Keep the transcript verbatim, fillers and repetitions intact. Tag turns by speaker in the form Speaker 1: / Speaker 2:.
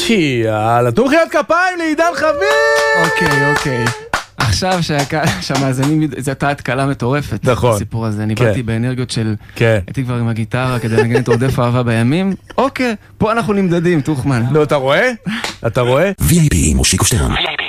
Speaker 1: יאללה, תנו מחיאות כפיים לעידן חביב!
Speaker 2: אוקיי, אוקיי. עכשיו שהמאזינים, זו הייתה התקלה מטורפת.
Speaker 1: נכון.
Speaker 2: הסיפור הזה, אני באתי באנרגיות של...
Speaker 1: כן.
Speaker 2: הייתי כבר עם הגיטרה כדי לנגן את עודף אהבה בימים. אוקיי, פה אנחנו נמדדים, תוכמן.
Speaker 1: נו, אתה רואה? אתה רואה?
Speaker 3: וי איי פי עם מושיקו שטרן.